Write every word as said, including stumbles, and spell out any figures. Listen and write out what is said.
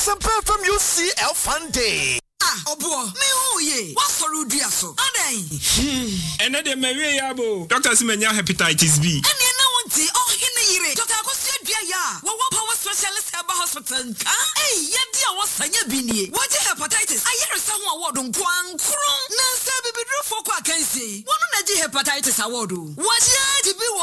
Asempa from U C L Fun Day. Ah, obo, me who ye? What for you do so? Aday. And then me we yabo. Doctor Simenya hepatitis B. And you know what? Oh, hine yire. Doctor Akosia dia ya. Wo wo power specialist eba hospital nka. Eh, ye dia wo sanya bi nie. What hepatitis? Ayere sa ho award nko ankro. Na sa bibidru fo kwa kansi. Wono na ji hepatitis award. Wo ya ji bi